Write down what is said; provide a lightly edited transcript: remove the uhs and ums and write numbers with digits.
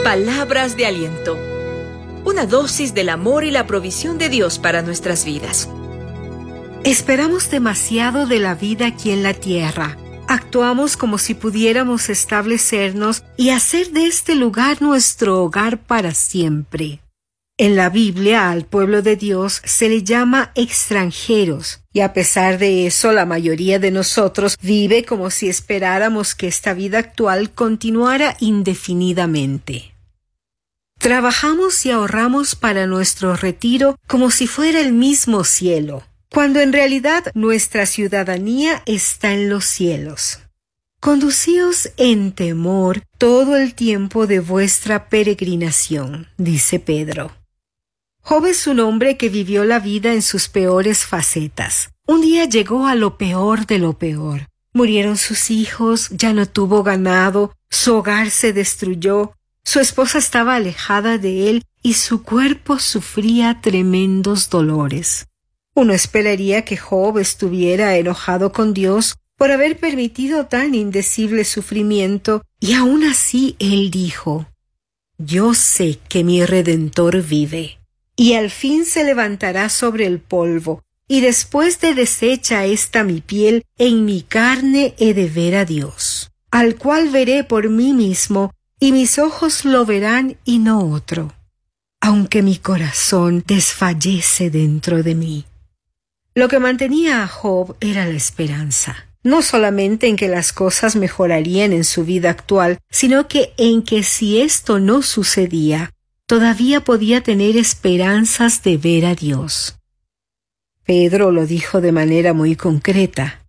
Palabras de aliento. Una dosis del amor y la provisión de Dios para nuestras vidas. Esperamos demasiado de la vida aquí en la tierra. Actuamos como si pudiéramos establecernos y hacer de este lugar nuestro hogar para siempre. En la Biblia al pueblo de Dios se le llama extranjeros, y a pesar de eso la mayoría de nosotros vive como si esperáramos que esta vida actual continuara indefinidamente. Trabajamos y ahorramos para nuestro retiro como si fuera el mismo cielo, cuando en realidad nuestra ciudadanía está en los cielos. Conducíos en temor todo el tiempo de vuestra peregrinación, dice Pedro. Job es un hombre que vivió la vida en sus peores facetas. Un día llegó a lo peor de lo peor. Murieron sus hijos, ya no tuvo ganado, su hogar se destruyó, su esposa estaba alejada de él y su cuerpo sufría tremendos dolores. Uno esperaría que Job estuviera enojado con Dios por haber permitido tan indecible sufrimiento, y aún así él dijo: «Yo sé que mi Redentor vive, y al fin se levantará sobre el polvo, y después de deshecha esta mi piel, en mi carne he de ver a Dios, al cual veré por mí mismo, y mis ojos lo verán y no otro, aunque mi corazón desfallece dentro de mí». Lo que mantenía a Job era la esperanza, no solamente en que las cosas mejorarían en su vida actual, sino que en que si esto no sucedía, todavía podía tener esperanzas de ver a Dios. Pedro lo dijo de manera muy concreta: